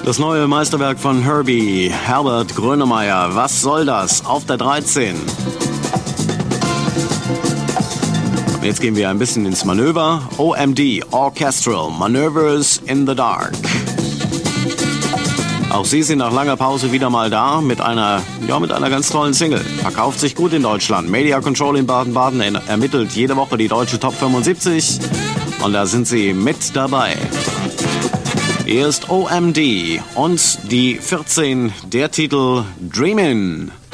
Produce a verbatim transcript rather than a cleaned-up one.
Das neue Meisterwerk von Herbie, Herbert Grönemeyer, was soll das? Auf der dreizehn. Und jetzt gehen wir ein bisschen ins Manöver. O M D, Orchestral, Maneuvers in the Dark. Auch sie sind nach langer Pause wieder mal da mit einer, ja, mit einer ganz tollen Single. Verkauft sich gut in Deutschland. Media Control in Baden-Baden ermittelt jede Woche die deutsche Top fünfundsiebzig. Und da sind sie mit dabei. Hier ist O M D und die vierzehn, der Titel Dreamin'.